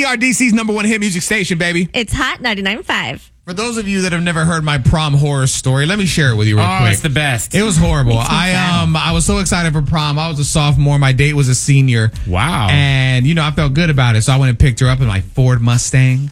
are DC's #1 hit music station, baby. It's Hot 99.5. For those of you that have never heard my prom horror story, let me share it with you real quick. It's the best. It was horrible. I was so excited for prom. I was a sophomore. My date was a senior. Wow. And, I felt good about it. So I went and picked her up in my Ford Mustang.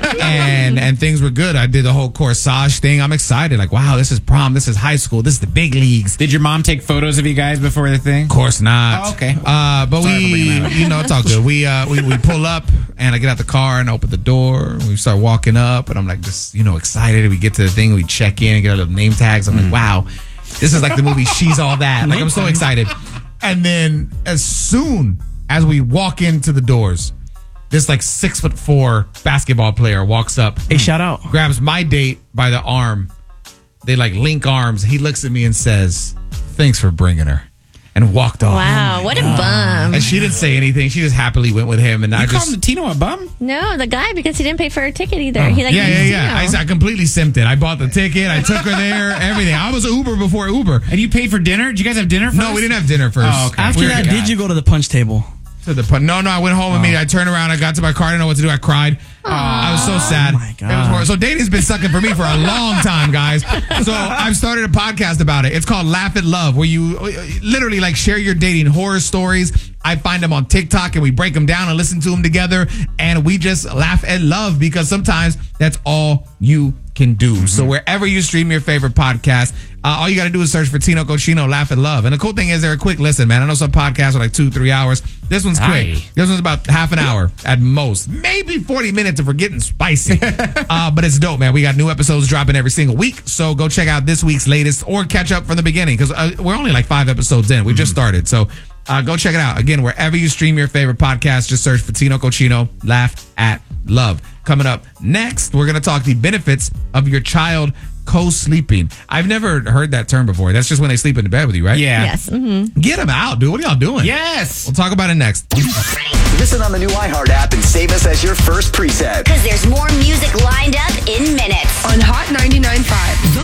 and things were good. I did the whole corsage thing. I'm excited. Like, wow, this is prom. This is high school. This is the big leagues. Did your mom take photos of you guys before the thing? Of course not. Oh, okay. But it's all good. We pull up and I get out the car and open the door. We start walking up and I'm like, just, excited. We get to the thing. We check in and get our little name tags. I'm like, wow, this is like the movie She's All That. Like, I'm so excited. And then as soon as we walk into the doors, this like 6'4" basketball player walks up. Hey, shout out. Grabs my date by the arm. They like link arms. He looks at me and says, "Thanks for bringing her." And walked off. Wow, what a bum. And she didn't say anything. She just happily went with him. And You called Tino a bum? No, the guy, because he didn't pay for her ticket either. He Yeah. I completely simped it. I bought the ticket. I took her there. Everything. I was Uber before Uber. And you paid for dinner? Did you guys have dinner first? No, we didn't have dinner first. Oh, okay. After that, did you go to the punch table? No, I went home and I turned around. I got to my car. I didn't know what to do. I cried. I was so sad. Oh my God. It was horrible. So dating's been sucking for me for a long time, guys. So I've started a podcast about it. It's called Laugh at Love, where you literally like share your dating horror stories. I find them on TikTok and we break them down and listen to them together. And we just laugh at love because sometimes that's all you can do. Mm-hmm. So wherever you stream your favorite podcast, all you got to do is search for Tino Cochino, Laugh at Love. And the cool thing is they're a quick listen, man. I know some podcasts are like 2-3 hours. This one's quick. This one's about half an hour at most. Maybe 40 minutes if we're getting spicy. But it's dope, man. We got new episodes dropping every single week. So go check out this week's latest or catch up from the beginning because we're only like 5 episodes in. We just started. So go check it out. Again, wherever you stream your favorite podcast, just search for Tino Cochino, Laugh at Love. Coming up next, we're going to talk the benefits of your child co-sleeping. I've never heard that term before. That's just when they sleep in the bed with you, right? Yeah. Yes. Mm-hmm. Get them out, dude. What are y'all doing? Yes. We'll talk about it next. Listen on the new iHeart app and save us as your first preset. Because there's more music lined up in minutes. On Hot 99.5.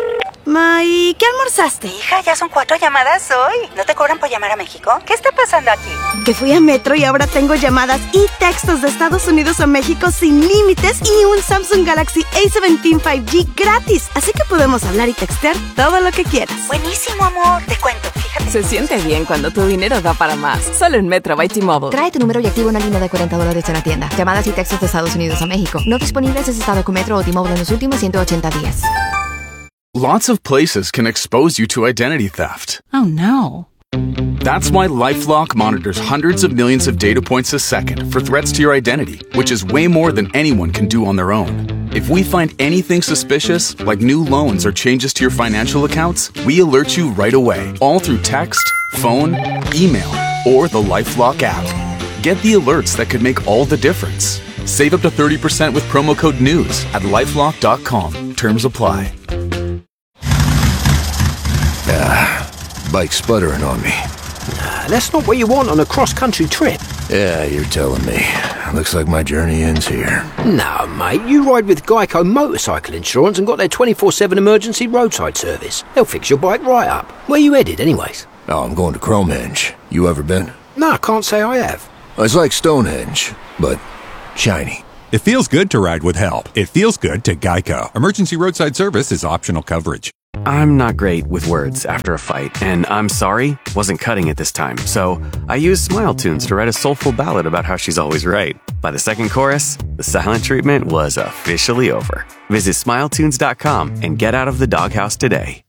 Ma, ¿y qué almorzaste? Hija, ya son 4 llamadas hoy. ¿No te cobran por llamar a México? ¿Qué está pasando aquí? Que fui a Metro y ahora tengo llamadas y textos de Estados Unidos a México sin límites y un Samsung Galaxy A17 5G gratis. Así que podemos hablar y textear todo lo que quieras. Buenísimo, amor. Te cuento, fíjate. Se siente bien cuando tu dinero da para más. Solo en Metro by T-Mobile. Trae tu número y activa una línea de $40 en la tienda. Llamadas y textos de Estados Unidos a México. No disponibles si has estado con Metro o T-Mobile en los últimos 180 días. Lots of places can expose you to identity theft. Oh, no. That's why LifeLock monitors hundreds of millions of data points a second for threats to your identity, which is way more than anyone can do on their own. If we find anything suspicious, like new loans or changes to your financial accounts, we alert you right away, all through text, phone, email, or the LifeLock app. Get the alerts that could make all the difference. Save up to 30% with promo code NEWS at LifeLock.com. Terms apply. Bike sputtering on me. That's not what you want on a cross-country trip. Yeah, you're telling me. Looks like my journey ends here. No, mate, you ride with Geico Motorcycle Insurance and got their 24/7 emergency roadside service. They'll fix your bike right up. Where you headed, anyways? Oh, I'm going to Cromehenge. You ever been? No, I can't say I have. It's like Stonehenge, but shiny. It feels good to ride with help. It feels good to Geico. Emergency roadside service is optional coverage. I'm not great with words after a fight, and I'm sorry wasn't cutting it this time, so I used Smile Tunes to write a soulful ballad about how she's always right. By the second chorus, the silent treatment was officially over. Visit SmileTunes.com and get out of the doghouse today.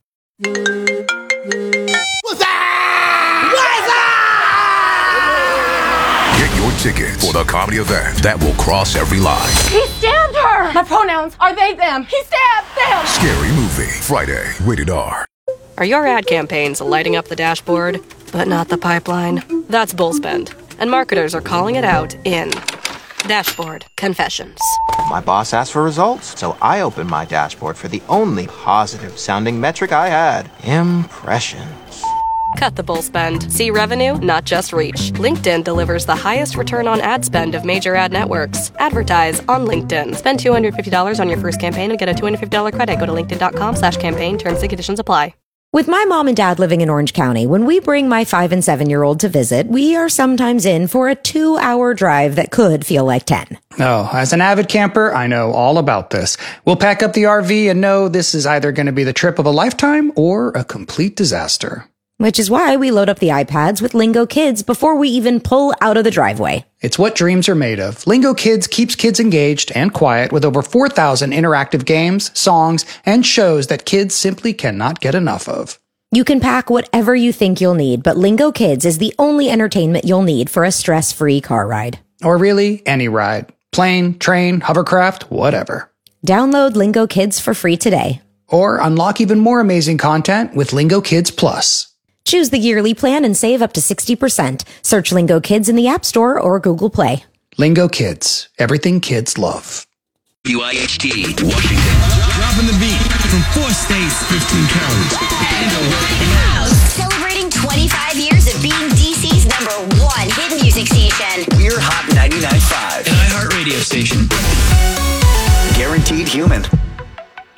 Get your tickets for the comedy event that will cross every line. He stabbed her! My pronouns are they, them. He stabbed them! Scary Movie, Friday, rated R. Are your ad campaigns lighting up the dashboard, but not the pipeline? That's Bullspend, and marketers are calling it out in Dashboard Confessions. My boss asked for results, so I opened my dashboard for the only positive-sounding metric I had, impressions. Cut the bull spend. See revenue, not just reach. LinkedIn delivers the highest return on ad spend of major ad networks. Advertise on LinkedIn. Spend $250 on your first campaign and get a $250 credit. Go to linkedin.com/campaign. Terms and conditions apply. With my mom and dad living in Orange County, when we bring my 5 and 7-year-old to visit, we are sometimes in for a 2-hour drive that could feel like 10. Oh, as an avid camper, I know all about this. We'll pack up the RV and know this is either going to be the trip of a lifetime or a complete disaster. Which is why we load up the iPads with Lingo Kids before we even pull out of the driveway. It's what dreams are made of. Lingo Kids keeps kids engaged and quiet with over 4,000 interactive games, songs, and shows that kids simply cannot get enough of. You can pack whatever you think you'll need, but Lingo Kids is the only entertainment you'll need for a stress-free car ride. Or really, any ride. Plane, train, hovercraft, whatever. Download Lingo Kids for free today. Or unlock even more amazing content with Lingo Kids Plus. Choose the yearly plan and save up to 60%. Search Lingo Kids in the App Store or Google Play. Lingo Kids. Everything kids love. WIHT, Washington. Dropping the beat from 4 states, 15 counties. Celebrating 25 years of being DC's #1 hit music station. We're Hot 99.5. An iHeart radio station. Guaranteed human.